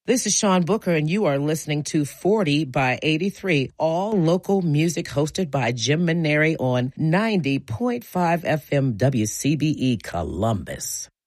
This is Sean Booker, and you are listening to 40 by 83, all local music hosted by Jim Maneri on 90.5 FM WCBE Columbus.